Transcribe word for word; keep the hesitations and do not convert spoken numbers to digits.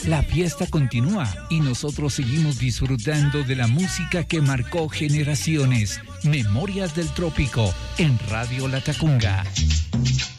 La fiesta continúa y nosotros seguimos disfrutando de la música que marcó generaciones. Memorias del Trópico en Radio Latacunga.